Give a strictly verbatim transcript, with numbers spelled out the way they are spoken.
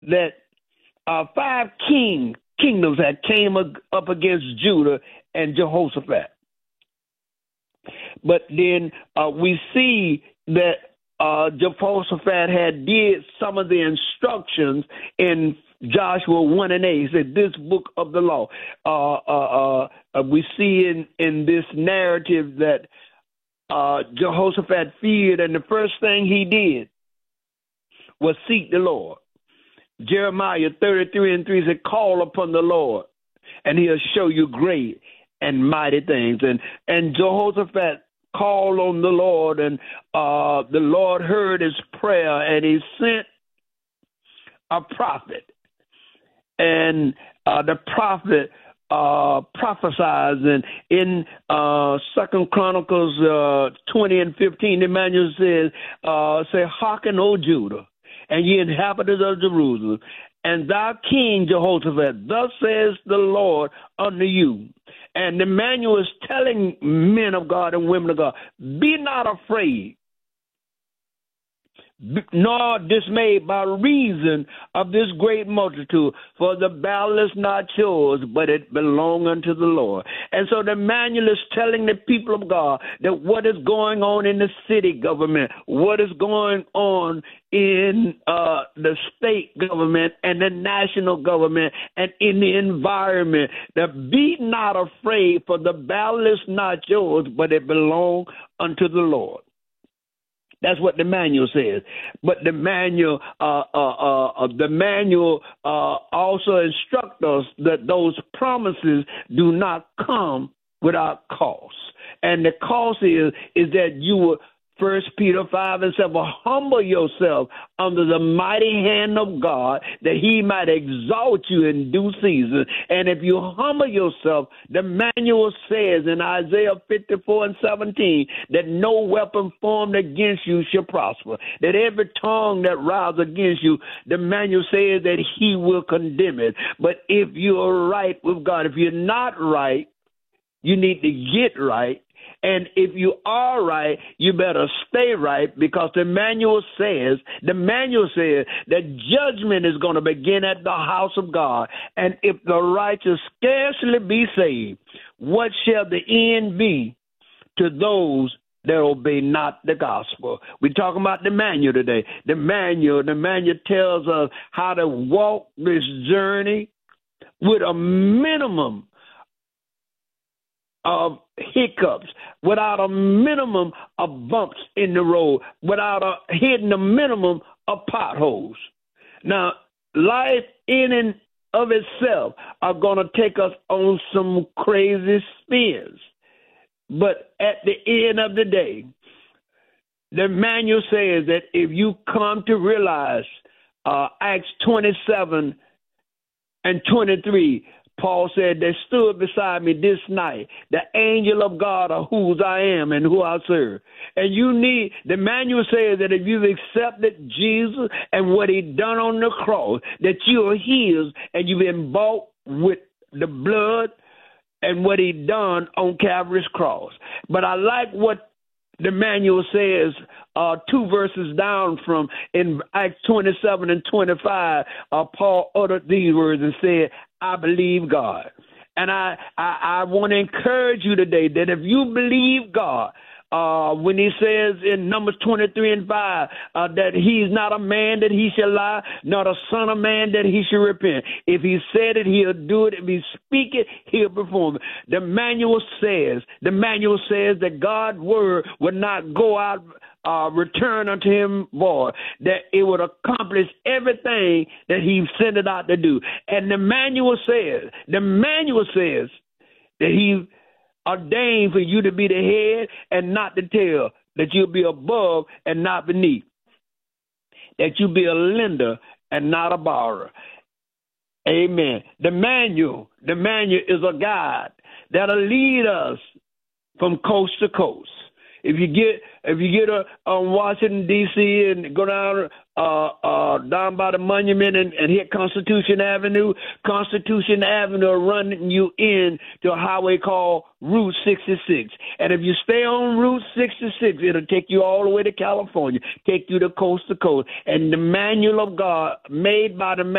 that uh, five king kingdoms had came up against Judah and Jehoshaphat. But then uh, we see that uh, Jehoshaphat had did some of the instructions in Joshua one and eight. He said, this book of the law. Uh, uh, uh, we see in, in this narrative that uh, Jehoshaphat feared, and the first thing he did was seek the Lord. Jeremiah thirty-three and three said, call upon the Lord, and he'll show you great and mighty things. And, and Jehoshaphat called on the Lord, and uh, the Lord heard his prayer, and he sent a prophet. And uh, the prophet uh, prophesies, and in uh, Second Chronicles uh, twenty and fifteen, Emmanuel says, uh, say, hearken, O Judah, and ye inhabitants of Jerusalem, and thou King Jehoshaphat, thus says the Lord unto you. And Emmanuel is telling men of God and women of God, be not afraid, nor dismayed by reason of this great multitude, for the battle is not yours, but it belongs unto the Lord. And so the manual is telling the people of God that what is going on in the city government, what is going on in uh, the state government and the national government and in the environment, that be not afraid, for the battle is not yours, but it belongs unto the Lord. That's what the manual says. But the manual, uh, uh, uh, the manual uh, also instructs us that those promises do not come without cost. And the cost is is that you will, First Peter five and seven, humble yourself under the mighty hand of God, that he might exalt you in due season. And if you humble yourself, the manual says in Isaiah fifty-four and seventeen, that no weapon formed against you shall prosper, that every tongue that rises against you, the manual says that he will condemn it. But if you're right with God, if you're not right, you need to get right. And if you are right, you better stay right, because the manual says, the manual says that judgment is going to begin at the house of God. And if the righteous scarcely be saved, what shall the end be to those that obey not the gospel? We're talking about the manual today. The manual, the manual tells us how to walk this journey with a minimum of hiccups, without a minimum of bumps in the road, without a hitting a minimum of potholes. Now, life in and of itself are going to take us on some crazy spins. But at the end of the day, the manual says that if you come to realize uh, Acts twenty-seven and twenty-three, Paul said, they stood beside me this night, the angel of God, of whose I am and who I serve. And you need, the manual says that if you've accepted Jesus and what he done on the cross, that you are his and you've been bought with the blood and what he done on Calvary's cross. But I like what the manual says uh, two verses down from in Acts twenty-seven and twenty-five, uh, Paul uttered these words and said, I believe God. And I, I, I want to encourage you today that if you believe God, uh, when he says in Numbers twenty-three and five, uh, that he's not a man that he shall lie, not a son of man that he shall repent. If he said it, he'll do it. If he speak it, he'll perform it. The manual says, the manual says that God's word would not go out, uh, return unto him void, that it would accomplish everything that he sent it out to do. And the manual says, the manual says that he ordained for you to be the head and not the tail, that you'll be above and not beneath, that you be a lender and not a borrower. Amen. The manual, the manual is a guide that'll lead us from coast to coast. If you get if you get a on Washington D C and go down uh, uh, down by the monument and, and hit Constitution Avenue, Constitution Avenue running you in to a highway called Route sixty-six. And if you stay on Route sixty-six, it'll take you all the way to California, take you to coast to coast. And the manual of God made by the